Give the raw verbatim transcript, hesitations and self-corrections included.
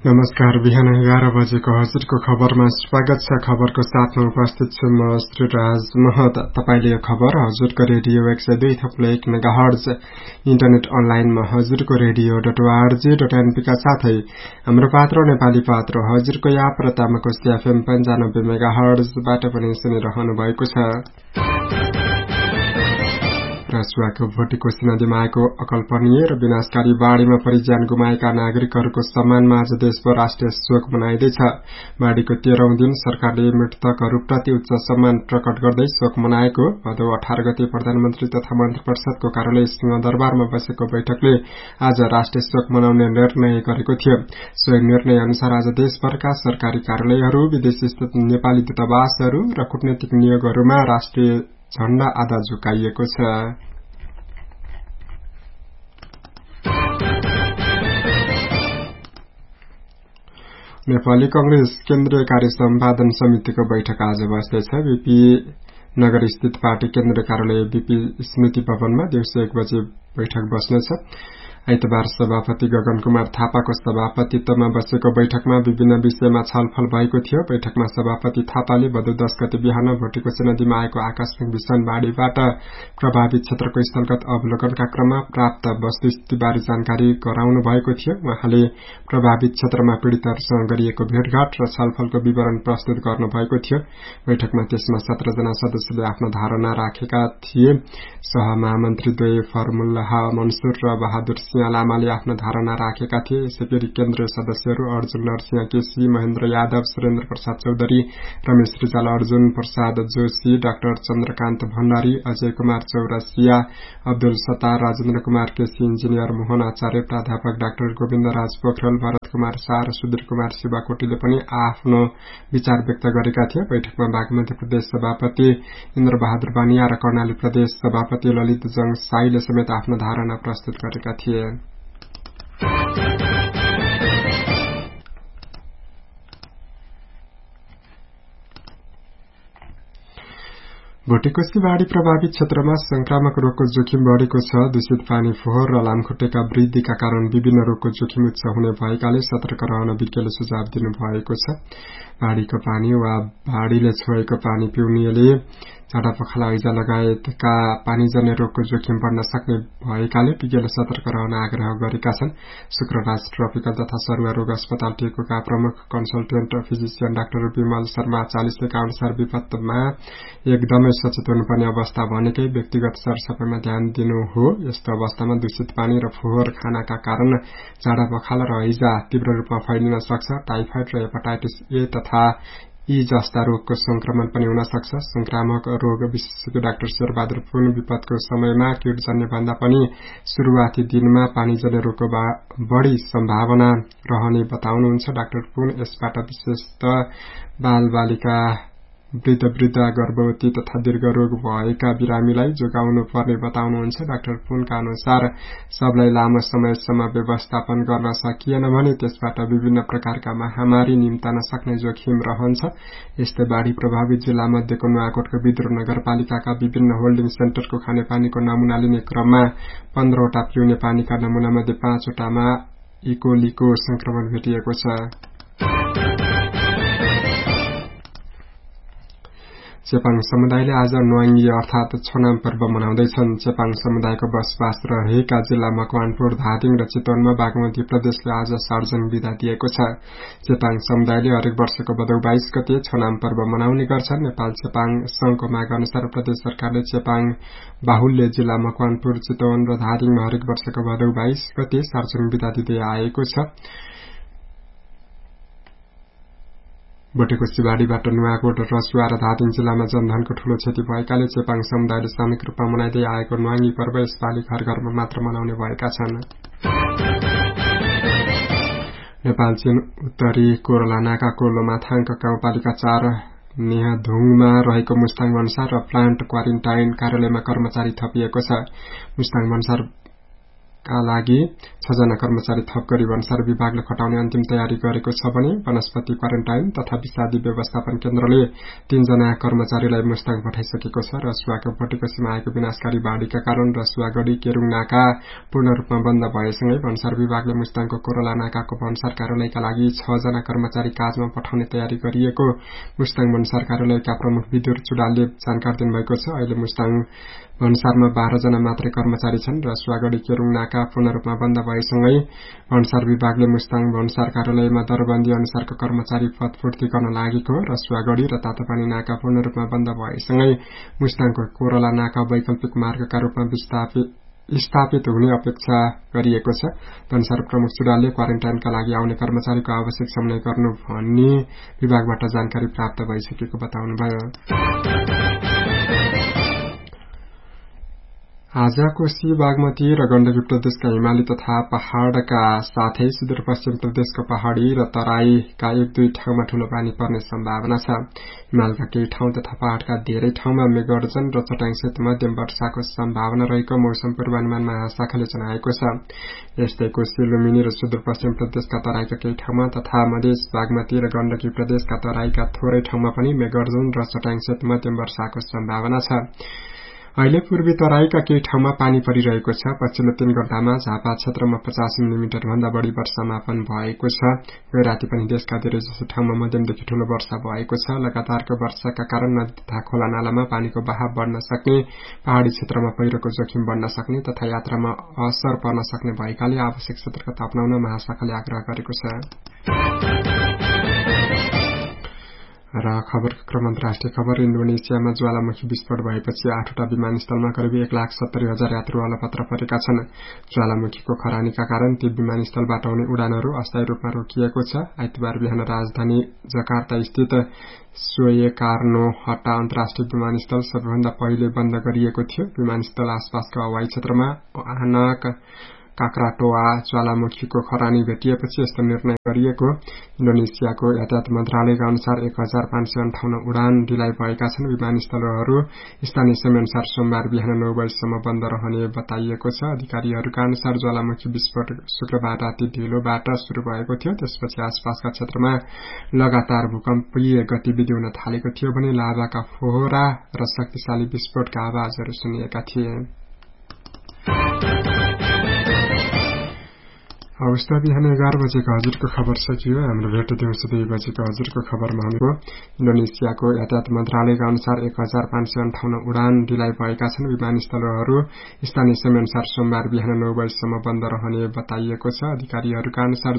नमस्कार। बिहान एघार बजेको हजुरको खबरमा स्वागत छ। खबरको साथमा उपस्थित छु म श्रीराज महत। तपाईले यो खबर हजुरको रेडियो एक सय दुई थप्लो एक मेगाहर्ज इन्टरनेट अनलाइनमा हजुरको radio dot ORG dot NP का साथै हाम्रो पात्र नेपाली पात्र हजुरको याप र तामाको एफएम पन्चानब्बे मेगाहर्जबाट पनि सुनिरहनु भएको छ। रसुवाको भोटेकोशी नदीमा आएको अकल्पनीय र विनाशकारी बाढ़ीमा परिज्यान गुमाएका नागरिकहरूको सम्मानमा आज देशभर राष्ट्रिय शोक मनाइँदैछ। बाढ़ीको तेह्रौं दिन सरकारले मृतकहरूप्रति उच्च सम्मान प्रकट गर्दै शोक मनाएको भदौ अठार गते प्रधानमन्त्री तथा मन्त्री परिषदको कार्यालय सिंहदरबारमा बसेको बैठकले आज राष्ट्रिय शोक मनाउने निर्णय गरेको थियो। सो निर्णय अनुसार आज देशभरका सरकारी कार्यालयहरू, विदेश स्थित नेपाली दूतावासहरू र कूटनीतिक नियोगहरूमा राष्ट्रिय झण्डा आधा झुकाइएको छ। नेपाली कंग्रेस केन्द्रीय कार्य सम्पादन समितिको बैठक आज बस्दैछ। बीपी नगर स्थित पार्टी केन्द्रीय कार्यालय बीपी स्मृति भवनमा दिउँसो एक बजे बैठक बस्नेछ। आइतबार सभापति गगन कुमार थापाको सभापतित्वमा बसेको बैठकमा विभिन्न विषयमा छलफल भएको थियो। बैठकमा सभापति थापाले भदौ दश गते बिहान भोटेकोशी नदीमा आएको आकस्मिक भीषण बाढ़ीबाट प्रभावित क्षेत्रको स्थलगत अवलोकनका क्रममा प्राप्त वस्तुस्थितिबारे जानकारी गराउनु भएको थियो। उहाँले प्रभावित क्षेत्रमा पीड़ितहरूसँग गरिएको भेटघाट र छलफलको विवरण प्रस्तुत गर्नु भएको थियो। बैठकमा त्यसमा सत्र जना सदस्यले आफ्नो धारणा राखेका थिए। सहमहामन्त्री द्वय फर्मुल्लाह मन्सुर र बहादुर सिंह लामाले आफ्नो धारणा राखेका थिए। यसैगरी केन्द्रीय सदस्यहरू अर्जुन नरसिंह केसी, महेन्द्र यादव, सुरेन्द्र प्रसाद चौधरी, रमेश रिजाल, अर्जुन प्रसाद जोशी, डाक्टर चन्द्रकान्त भण्डारी, अजय कुमार चौरसिया, अब्दुल सत्तार, राजेन्द्र कुमार केसी, इन्जिनियर मोहन आचार्य, प्राध्यापक डाक्टर गोविन्द राज पोखरेल, भरत कुमार शाह र सुधीर कुमार शिवाकोटीले पनि आफ्नो विचार व्यक्त गरेका थिए। बैठकमा बागमती प्रदेश सभापति इन्द्र बहादुर बानिया र कर्णाली प्रदेश सभापति ललित जङ साईले समेत आफ्नो धारणा प्रस्तुत गरेका थिए। भोटेकोशी बाढ़ी प्रभावित क्षेत्रमा संक्रामक रोगको जोखिम बढ़ेको छ। दूषित पानी, फोहोर र लामखुट्टेका वृद्धिका कारण विभिन्न रोगको जोखिम उच्च हुने भएकाले सतर्क रहन विज्ञले सुझाव दिनु भएको छ। बाढ़ीको पानी वा बाढ़ीले छोएको पानी पिउनेले झाडा पखाला, हैजा लगायतका पानीजन्य रोगको जोखिम बढ़न सक्ने भएकाले विज्ञले सतर्क रहन आग्रह गरेका छन्। शुक्रराज ट्रपिकल तथा सरुवा रोग अस्पताल टेकुका प्रमुख consultant physician doctor Bimal Sharma चालिसका अनुसार विपत्तमा एकदमै सचेत हुनुपर्ने अवस्था भनेकै व्यक्तिगत सरसफाइमा ध्यान दिनु हो। यस्तो अवस्थामा दूषित पानी र फोहोर खानाका कारण झाडा पखाला र हैजा तीव्र रूपमा फैलिन सक्छ। टाइफाइड र हेपाटाइटिस ए तथा यी जस्ता रोगको संक्रमण पनि हुन सक्छ। संक्रामक रोग विशेषज्ञ डाक्टर शेरबहादुर पुन विपदको समयमा कीटजन्य भन्दा पनि शुरूआती दिनमा पानीजन्य रोगको बढ़ी सम्भावना रहने बताउनुहुन्छ। डाक्टर पुन यसबाट विशेषतः बाल बालिका, वृद्ध वृद्ध, गर्भवती तथा दीर्घ रोग भएका बिरामीलाई जोगाउनु पर्ने बताउनुहुन्छ। डाक्टर पुनका अनुसार सबलाई लामो समयसम्म व्यवस्थापन गर्न सकिएन भने त्यसबाट विभिन्न प्रकारका महामारी निम्तान सक्ने जोखिम रहन्छ। यस्तै बाढ़ी प्रभावित जिल्ला मध्येको नुवाकोटको विद्रोह नगरपालिकाका विभिन्न होल्डिङ सेन्टरको खानेपानीको नमूना लिने क्रममा पन्ध्रवटा पिउने पानीका नमूना मध्ये पाँचवटामा इकोलीको संक्रमण भेटिएको छ। चेपाङ समुदायले आज न्वाङ्गी अर्थात छोनाम पर्व मनाउँदैछन्। चेपाङ समुदायको बसोबास रहेका जिल्ला मकवानपुर, धादिङ र चितवनमा बागमती प्रदेशले आज सार्वजनिक विदा दिएको छ। चेपाङ समुदायले हरेक वर्षको भदौ बाइस गते छोनाम पर्व मनाउने गर्छन्। नेपाल चेपाङ संघको माग अनुसार प्रदेश सरकारले चेपाङ बाहुल्य जिल्ला मकवानपुर, चितवन र धादिङमा हरेक वर्षको भदौ बाइस गते सार्वजनिक विदा दिँदै आएको छ। भोटेकोशी बाढ़ीबाट नुवाकोट, रसुवा र धादिङ जिल्लामा जनधनको ठूलो क्षति भएकाले चेपाङ समुदायले सामूहिक रूपमा मनाइँदै आएको न्वाङ्गी पर्व यसपालि घर घरमा मात्र मनाउने भएका छन्। नेपाल चीन उत्तरी कोरलानाका कोलोमाथाङका गाउँपालिका चार नेहाधुङमा रहेको मुस्ताङ भन्सार र प्लान्ट क्वारेन्टाइन कार्यालयमा कर्मचारी थपिएको छ। मुस्ताङ भन्सार का लागि छ जना कर्मचारी थप गरी भन्सार विभागले खटाउने अन्तिम तयारी गरेको छ भने वनस्पति क्वारेन्टाइन तथा विषादी व्यवस्थापन केन्द्रले तीन जना कर्मचारीलाई मुस्ताङ पठाइसकेको छ। रसुवाको बटेको सीमा आएको विनाशकारी बाढ़ीका कारण रसुवागढ़ी केरुङ नाका पूर्ण रूपमा बन्द भएसँगै भन्सार विभागले मुस्ताङको कोरोला नाकाको भन्सार कार्यालयका लागि छ जना कर्मचारी काजमा पठाउने तयारी गरिएको मुस्ताङ भन्सार कार्यालयका प्रमुख विदुर चुडालले जानकारी दिनुभएको छ। अहिले मुस्ताङ भन्सारमा बाह्र जना मात्रै कर्मचारी छन्। रसुवागढ़ी केरुङ नाका पूर्ण रूपमा बन्द भएसँगै भन्सार विभागले मुस्ताङ भन्सार कार्यालयमा दरबन्दी अनुसारको कर्मचारी पदपूर्ति गर्न लागेको। रसुवागढ़ी र तातोपानी नाका पूर्ण रूपमा बन्द भएसँगै मुस्ताङको कोरोला नाका वैकल्पिक मार्गका रूपमा विस्थापित स्थापित हुने अपेक्षा गरिएको छ। भन्सार प्रमुख चुडालले क्वारेन्टाइनका लागि आउने कर्मचारीको आवश्यक समय गर्नु भन्ने विभागबाट जानकारी प्राप्त भइसकेको बताउनुभयो। आज कोशी बागमती र गण्डकी प्रदेशका हिमाली तथा पहाड़का साथै सुदूरपश्चिम प्रदेशको पहाड़ी र तराईका एक दुई ठाउँमा ठूलो पानी पर्ने सम्भावना छ। हिमालका केही ठाउँ तथा पहाड़का धेरै ठाउँमा मेघगर्जन र चट्याङसहित मध्यम वर्षाको सम्भावना रहेको मौसम पूर्वानुमान महाशाखाले जनाएको छ। यस्तै कोशी लुम्बिनी र सुदूरपश्चिम प्रदेशका तराईका केही ठाउँमा तथा मधेस बागमती र गण्डकी प्रदेशका तराईका थोरै ठाउँमा पनि मेघगर्जन र चट्याङसहित मध्यम वर्षाको सम्भावना छ। अहिले पूर्वी तराईका केही ठाउँमा पानी परिरहेको छ। पछिल्लो तीन घण्टामा झापा क्षेत्रमा पचास मिलिमिटर भन्दा बढ़ी वर्षामापन भएको छ। यो राति पनि देशका धेरैजसो ठाउँमा मध्यमदेखि ठूलो वर्षा भएको छ। लगातारको वर्षाका कारण नदी तथा खोला नालामा पानीको बहाव बढ़न सक्ने, पहाड़ी क्षेत्रमा पहिरोको जोखिम बढ़न सक्ने तथा यात्रामा असर पर्न सक्ने भएकाले आवश्यक सतर्कता अपनाउन महाशाखाले आग्रह गरेको छ। र खबरको क्रम अन्तर्राष्ट्रिय खबर। इन्डोनेसियामा ज्वालामुखी विस्फोट भएपछि आठवटा विमानस्थलमा करिब एक लाख सत्तरी हजार यात्रु अलपत्र परेका छन्। ज्वालामुखीको खरानीका कारण ती विमानस्थलबाट हुने उडानहरू अस्थायी रूपमा रोकिएको छ। आइतबार बिहान राजधानी जकार्ता स्थित सोएकार्नो हट्टा अन्तर्राष्ट्रिय विमानस्थल सबैभन्दा पहिले बन्द गरिएको थियो। विमानस्थल आसपासको हवाई क्षेत्रमा अचानक काक्राटोआ ज्वालामुखीको खरानी भेटिएपछि यस्तो निर्णय गरिएको। इन्डोनेसियाको यातायात मन्त्रालयका अनुसार एक हजार पाँच सय अन्ठाउन्न उडान ढिलाइ भएका छन्। विमानस्थलहरू स्थानीय समयअनुसार सोमबार बिहान नौ बजीसम्म बन्द रहने बताइएको छ। अधिकारीहरूका अनुसार ज्वालामुखी विस्फोट शुक्रबार राति ढिलोबाट शुरू भएको थियो। त्यसपछि आसपासका क्षेत्रमा लगातार भूकम्पीय गतिविधि हुन थालेको थियो भने लाभाका फोहरा र शक्तिशाली विस्फोटका आवाजहरू सुनिएका थिए। हवस् त बिहान एघार बजेको हजुरको खबर सकियो। हाम्रो भेट दिउँसो दुई बजेको हजुरको खबरमा हुनेको। इन्डोनेसियाको यातायात मन्त्रालयका अनुसार एक हजार पाँच सय अन्ठाउन्न उडान ढिलाइ भएका छन्। विमानस्थलहरू स्थानीय समयअनुसार सोमबार बिहान नौ बजीसम्म बन्द रहने बताइएको छ। अधिकारीहरूका अनुसार